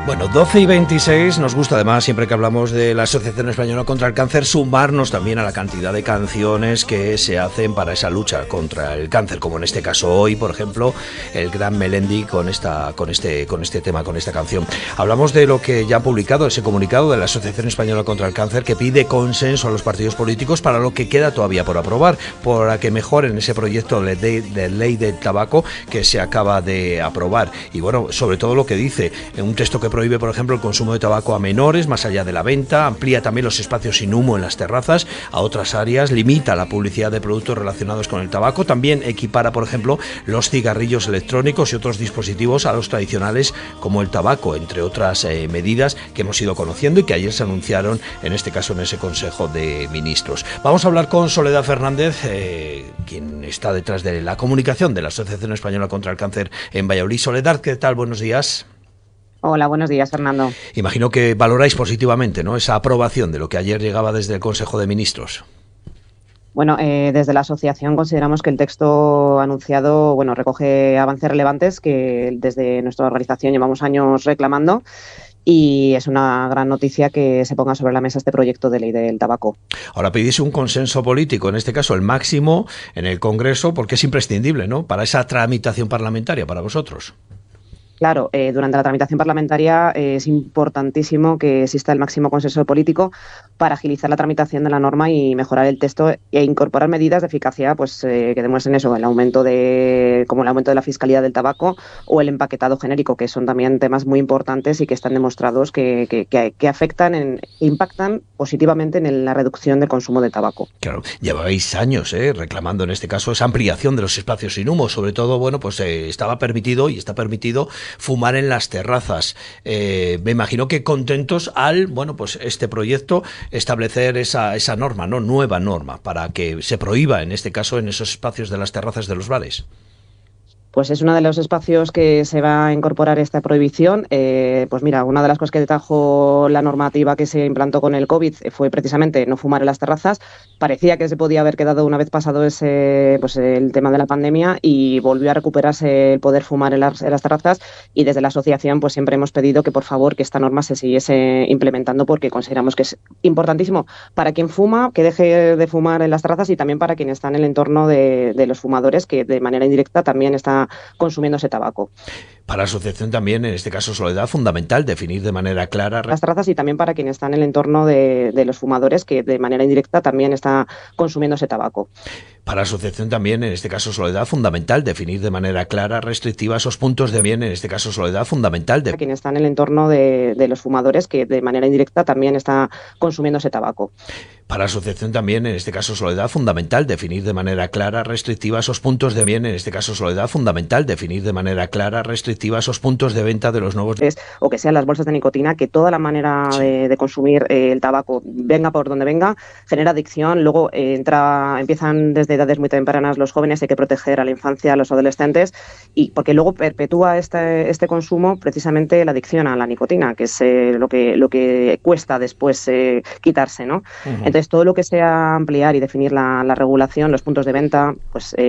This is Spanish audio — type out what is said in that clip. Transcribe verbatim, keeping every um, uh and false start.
Bueno, doce y veintiséis, nos gusta además, siempre que hablamos de la Asociación Española contra el Cáncer, sumarnos también a la cantidad de canciones que se hacen para esa lucha contra el cáncer, como en este caso hoy, por ejemplo, el gran Melendi con esta, con este, con este tema, con esta canción. Hablamos de lo que ya ha publicado, ese comunicado de la Asociación Española contra el Cáncer, que pide consenso a los partidos políticos para lo que queda todavía por aprobar, para que mejoren ese proyecto de, de, de ley del tabaco que se acaba de aprobar. Y bueno, sobre todo lo que dice, en un texto que prohíbe, por ejemplo, el consumo de tabaco a menores, más allá de la venta, amplía también los espacios sin humo en las terrazas a otras áreas, limita la publicidad de productos relacionados con el tabaco, también equipara, por ejemplo, los cigarrillos electrónicos y otros dispositivos a los tradicionales como el tabaco, entre otras eh, medidas que hemos ido conociendo y que ayer se anunciaron, en este caso, en ese Consejo de Ministros. Vamos a hablar con Soledad Fernández, eh, quien está detrás de la comunicación de la Asociación Española contra el Cáncer en Valladolid. Soledad, ¿qué tal? Buenos días. Hola, buenos días, Fernando. Imagino que valoráis positivamente, ¿no?, esa aprobación de lo que ayer llegaba desde el Consejo de Ministros. Bueno, eh, desde la asociación consideramos que el texto anunciado, bueno, recoge avances relevantes que desde nuestra organización llevamos años reclamando, y es una gran noticia que se ponga sobre la mesa este proyecto de ley del tabaco. Ahora pedís un consenso político, en este caso el máximo en el Congreso, porque es imprescindible, ¿no?, para esa tramitación parlamentaria para vosotros. Claro, eh, durante la tramitación parlamentaria eh, es importantísimo que exista el máximo consenso político para agilizar la tramitación de la norma y mejorar el texto e incorporar medidas de eficacia, pues eh, que demuestren eso, el aumento de, como el aumento de la fiscalidad del tabaco o el empaquetado genérico, que son también temas muy importantes y que están demostrados que, que, que, que afectan, en, impactan positivamente en la reducción del consumo de tabaco. Claro, lleváis años eh, reclamando en este caso esa ampliación de los espacios sin humo, sobre todo, bueno, pues eh, estaba permitido y está permitido fumar en las terrazas. Eh, me imagino que contentos al, bueno, pues este proyecto establecer esa, esa norma, ¿no?, nueva norma, para que se prohíba, en este caso, en esos espacios de las terrazas de los bares. Pues es uno de los espacios que se va a incorporar esta prohibición. Eh, pues mira, una de las cosas que trajo la normativa que se implantó con el COVID fue precisamente no fumar en las terrazas. Parecía que se podía haber quedado una vez pasado ese, pues el tema de la pandemia, y volvió a recuperarse el poder fumar en las, en las terrazas, y desde la asociación pues siempre hemos pedido que por favor que esta norma se siguiese implementando, porque consideramos que es importantísimo para quien fuma que deje de fumar en las terrazas, y también para quien está en el entorno de, de los fumadores, que de manera indirecta también está consumiendo ese tabaco. Para la asociación también, en este caso Soledad, fundamental definir de manera clara las terrazas, y también para quien está en el entorno de, de los fumadores, que de manera indirecta también está consumiendo ese tabaco. Para la asociación también, en este caso Soledad, fundamental definir de manera clara, restrictiva, esos puntos de bien, en este caso Soledad, fundamental de... Para quien está en el entorno de, de los fumadores, que de manera indirecta también está consumiendo ese tabaco. Para la asociación también, en este caso Soledad, fundamental definir de manera clara, restrictiva, esos puntos de bien, en este caso Soledad, fundamental definir de manera clara, restrictiva, esos puntos de venta de los nuevos... Es, o que sean las bolsas de nicotina, que toda la manera sí. de, de consumir eh, el tabaco, venga por donde venga, genera adicción. Luego eh, entra, empiezan desde edades muy tempranas los jóvenes, hay que proteger a la infancia, a los adolescentes, y porque luego perpetúa este, este consumo precisamente la adicción a la nicotina, que es eh, lo que lo que cuesta después eh, quitarse, ¿no? Uh-huh. Entonces todo lo que sea ampliar y definir la, la regulación, los puntos de venta, pues eh,